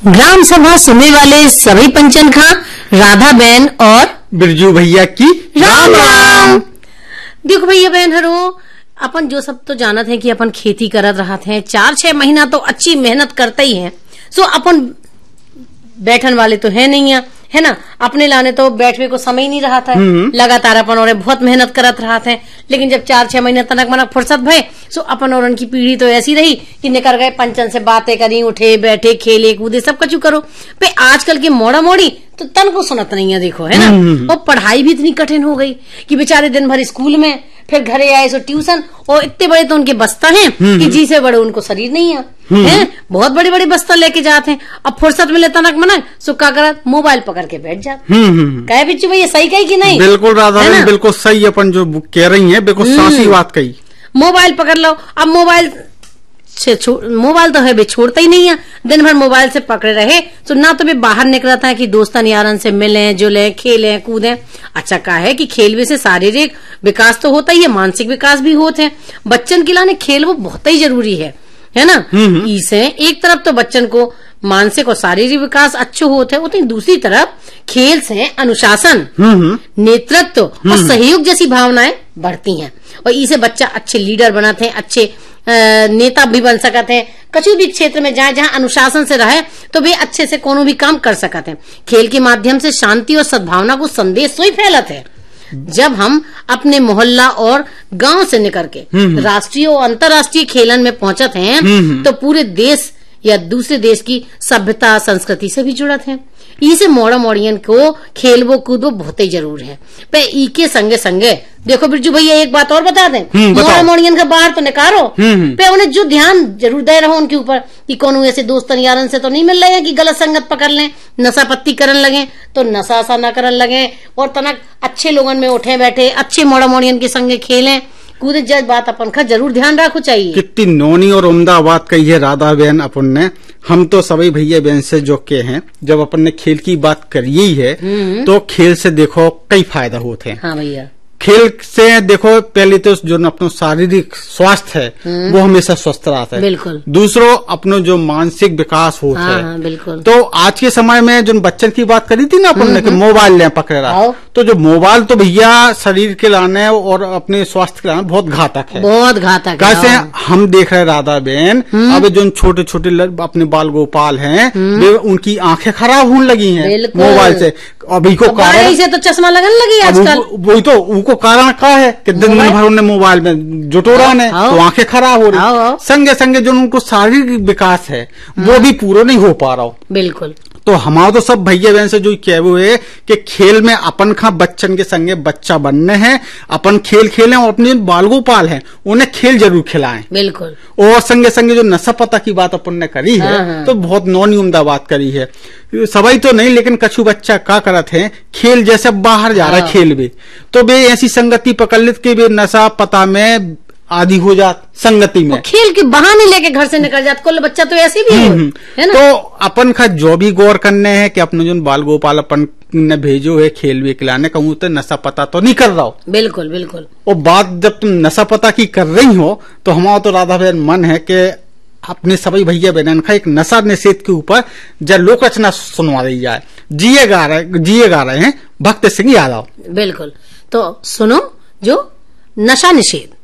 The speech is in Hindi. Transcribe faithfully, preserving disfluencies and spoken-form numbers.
ग्राम सभा सुनने वाले सभी पंचन खां, राधा बहन और बिरजू भैया की राम राम। देखो भैया बहन हरो, अपन जो सब तो जानत है कि अपन खेती करत रहत हैं, चार छह महीना तो अच्छी मेहनत करते ही हैं। सो अपन बैठन वाले तो है नहीं है, है ना। अपने लाने तो बैठने को समय नहीं रहा था, लगातार अपन और बहुत मेहनत करत रहा थे। लेकिन जब चार छह महीने तनक मनक फुर्सत भय, सो अपन और उनकी पीढ़ी तो ऐसी रही कि निकल गए पंचन से बातें करी, उठे बैठे खेले कूदे सब कुछ करो। पे आजकल की मोड़ा मोड़ी तो तन को सुनत नहीं है, देखो है ना। और पढ़ाई भी इतनी कठिन हो गई कि बेचारे दिन भर स्कूल में, फिर घरे आए सो ट्यूशन, और इतने बड़े तो उनके बस्ता हैं कि जी से बड़े उनको शरीर नहीं है, हैं? बहुत बड़े बड़े बस्ता लेके जाते हैं। अब फुर्सत मिले तनक मनक सो का करत मोबाइल पकड़ के बैठ जाते। कहे बिच्चू भैया सही कही कि नहीं? बिल्कुल राधा, बिल्कुल सही अपन जो कह रही है, बिल्कुल सासी बात कही। मोबाइल पकड़ लो, अब मोबाइल मोबाइल तो है बे छोड़ता ही नहीं है, दिन भर मोबाइल से पकड़े रहे तो ना तो भी बाहर निकला था कि दोस्तन यारन से मिले जुले खेलें कूदें। अच्छा का है कि खेल से शारीरिक विकास तो होता ही है, मानसिक विकास भी होते हैं। बच्चन के लाने खेल वो बहुत ही जरूरी है, है ना। इसे एक तरफ तो बच्चन को मानसिक और शारीरिक विकास अच्छे होते हैं, उतनी दूसरी तरफ खेल से अनुशासन, नेतृत्व और सहयोग जैसी भावनाएं बढ़ती हैं, और इसे बच्चा अच्छे लीडर बनाते हैं, अच्छे नेता भी बन सकते हैं। कछु भी क्षेत्र में जाए जहाँ अनुशासन से रहे तो वे अच्छे से कोनो भी काम कर सकते हैं। खेल के माध्यम से शांति और सद्भावना को संदेश ही फैलत है। जब हम अपने मोहल्ला और गांव से निकल के राष्ट्रीय और अंतर्राष्ट्रीय खेलन में पहुंचत हैं तो पूरे देश या दूसरे देश की सभ्यता संस्कृति से भी जुड़त हैं। इसे मोड़ा मोड़ियन को खेलवो कूदो बहुत ही जरूर है। पे ई के संगे संगे देखो बिरजू भैया एक बात और बता दें, मोड़ा मोड़ियन का बाहर तो निकारो, पे उन्हें जो ध्यान जरूर दे रहो उनके ऊपर कि कौन ऐसे दोस्तन यारन से तो नहीं मिल रहे हैं कि गलत संगत पकड़ लें, नशा पत्ती करन लगे तो नशा सा न करन लगे, और तनक अच्छे लोगन में उठे बैठे अच्छे मोड़ा मोड़ियन के संगे खेलें कूदे। जज बात अपन का जरूर ध्यान रखो चाहिए। कितनी नौनी और उम्दा बात कही है राधा बहन अपन ने। हम तो सभी भैया बहन से जो के हैं, जब अपन ने खेल की बात करी ही है तो खेल से देखो कई फायदा होते हैं। हाँ भैया, खेल से देखो पहले तो जो अपना शारीरिक स्वास्थ्य है वो हमेशा स्वस्थ रहता है। बिल्कुल। दूसरो अपनो जो मानसिक विकास होता हाँ, है। हाँ, बिल्कुल। तो आज के समय में जो बच्चन की बात करी थी ना अपन ने कि मोबाइल ले पकड़े रहा, तो जो मोबाइल तो भैया शरीर के लाने और अपने स्वास्थ्य के लाने बहुत घातक है, बहुत घातक। कैसे हम देख रहे राधा बहन, अब जो छोटे छोटे अपने बाल गोपाल हैं वे उनकी आंखें खराब होने लगी हैं मोबाइल से। अभी को कारण से तो चश्मा लगने लगी आजकल। वही तो उनको कारण क्या है कि दिन भर उन्हें मोबाइल में जुटोरा ने तो आंखें खराब हो रही, संगे संगे जो उनको शारीरिक विकास है वो भी पूरा नहीं हो पा रहा। बिल्कुल। तो हमारा तो सब भैया बहन से जो कहू है कि खेल में अपन खा बच्चन के संगे बच्चा बनने हैं, अपन खेल खेलें और अपने बाल गोपाल हैं उन्हें खेल जरूर खिलाएं। बिल्कुल। और संगे संगे जो नशा पता की बात अपन ने करी है, हाँ, हाँ। तो बहुत नौनी उम्दा बात करी है। सभी तो नहीं लेकिन कछु बच्चा क्या करत है, खेल जैसे बाहर जा रहा है खेल भी, तो वे ऐसी संगति पकड़ लेते कि वे नशा पता में आदि हो जात संगति में, खेल के बहाने लेके घर से निकल जात। कोई बच्चा तो ऐसे भी है ना। तो अपन का जो भी गौर करने हैं कि अपने जो बाल गोपाल अपन ने भेजो है खेल भी खिलाने, कहूँ तो नशा पता तो नहीं कर रहा हो। बिल्कुल बिल्कुल। और बात जब तुम नशा पता की कर रही हो तो हमारा तो राधा बहन मन है कि अपने सभी भैया बहन का एक नशा निषेध के ऊपर जब लोक रचना सुनवा दी जाए। जिए गा रहे जिए गा रहे हैं भक्त सिंह यादव। बिल्कुल। तो सुनो जो नशा निषेध।